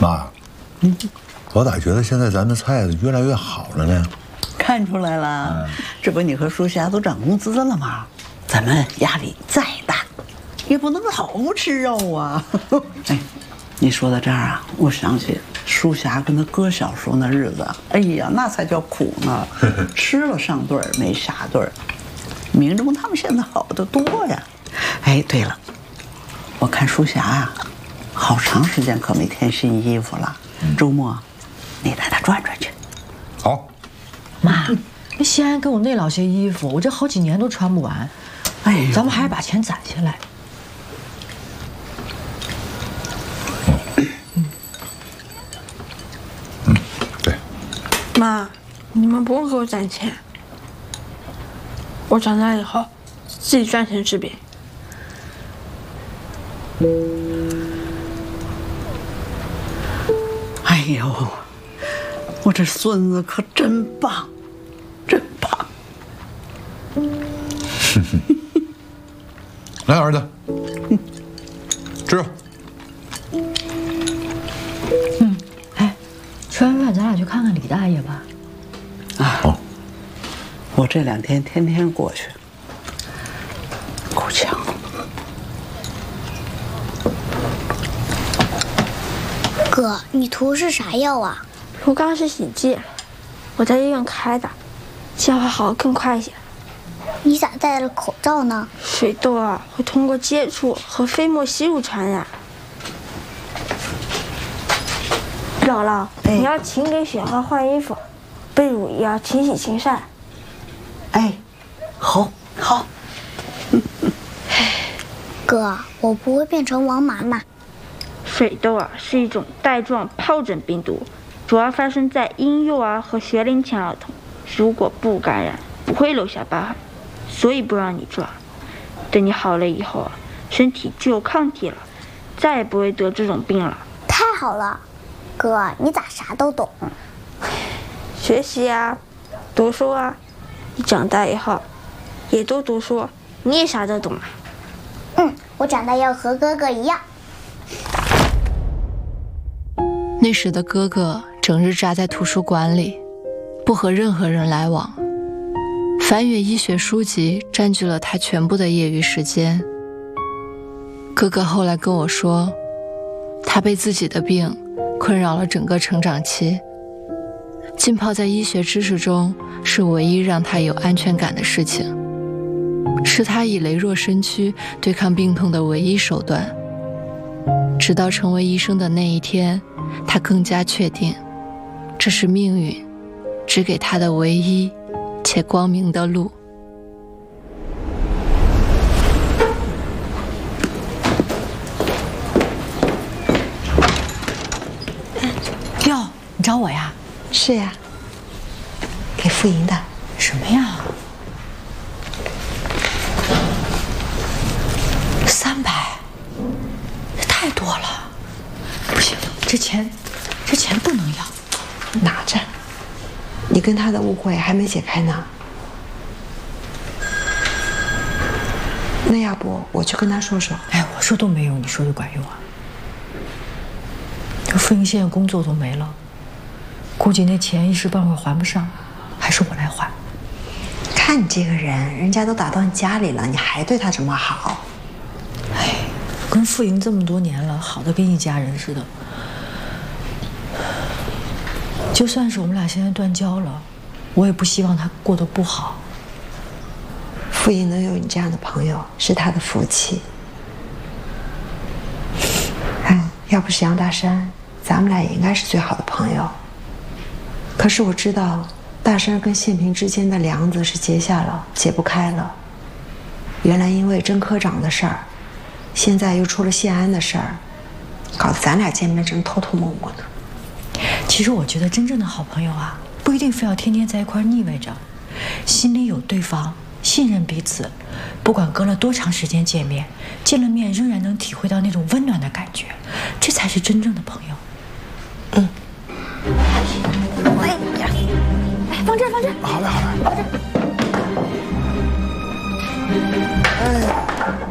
妈，我咋觉得现在咱的菜越来越好了呢？ 看出来了，这不你和舒霞都涨工资了吗？咱们压力再大，也不能老不吃肉啊。哎，你说到这儿啊，我想起舒霞跟她哥小时候那日子，哎呀，那才叫苦呢，吃了上顿儿没下顿儿。明中他们现在好得多呀。哎，对了，我看舒霞啊，好长时间可没添新衣服了。周末，你带她转转去。 好。 妈，那西安给我那老些衣服，我这好几年都穿不完。哎，咱们还是把钱攒下来。 对。 妈，你们不用给我攒钱，我长大以后自己赚钱治病。 哎呦，我这孙子可真棒，真棒！ 来，儿子，吃肉。 哎，吃完饭咱俩去看看李大爷吧。 啊，好。我这2天天天过去，够呛。 哥，你涂是啥药啊？ 涂刚是洗剂，我在医院开的，消化好更快一些。 你咋戴了口罩呢？ 水痘啊会通过接触和飞沫吸入传染。姥姥，你要勤给雪花换衣服，被褥也要勤洗勤晒。 哎，好，好。 哥，我不会变成王麻麻。 水痘啊是一种带状疱疹病毒，主要发生在婴幼儿和学龄前儿童。如果不感染，不会留下疤痕，所以不让你抓。等你好了以后啊，身体就有抗体了，再也不会得这种病了。 太好了，哥，你咋啥都懂？ 学习啊，读书啊，你长大以后也都读书，你也啥都懂啊。 我长大要和哥哥一样。 那时的哥哥整日扎在图书馆里，不和任何人来往，翻阅医学书籍占据了他全部的业余时间。哥哥后来跟我说，他被自己的病困扰了整个成长期，浸泡在医学知识中是唯一让他有安全感的事情，是他以羸弱身躯对抗病痛的唯一手段。直到成为医生的那一天，他更加确定，这是命运指给他的唯一且光明的路。 哟，你找我呀？ 是呀，给傅莹的。 什么呀？300，太多了，不行，这钱不能要。 拿着，你跟他的误会还没解开呢。那要不我去跟他说说？ 哎，我说都没用，你说就管用啊？这傅莹现在工作都没了，估计那钱一时半会儿还不上，还是我来还。 看你这个人，人家都打到你家里了，你还对他这么好。 哎，跟傅莹这么多年了，好的跟一家人似的。就算是我们俩现在断交了，我也不希望他过得不好。 傅莹能有你这样的朋友，是他的福气。要不是杨大山，咱们俩也应该是最好的朋友。可是我知道，大山跟宪平之间的梁子是结下了，解不开了。原来因为甄科长的事儿，现在又出了谢安的事儿，搞得咱俩见面正偷偷摸摸的。 其实我觉得真正的好朋友啊，不一定非要天天在一块腻味着，心里有对方，信任彼此，不管隔了多长时间见面，见了面仍然能体会到那种温暖的感觉，这才是真正的朋友。 哎呀，哎，放这儿，放这儿。 好嘞，好嘞。 放这儿。